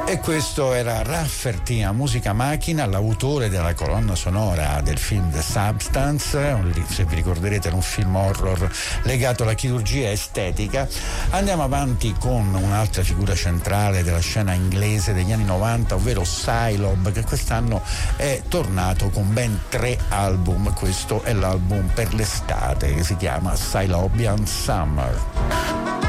E questo era Rafferty a musica macchina, l'autore della colonna sonora del film The Substance, se vi ricorderete era un film horror legato alla chirurgia estetica. Andiamo avanti con un'altra figura centrale della scena inglese degli anni 90, ovvero Sylob, che quest'anno è tornato con ben 3 album. Questo è l'album per l'estate che si chiama Sylobian Summer.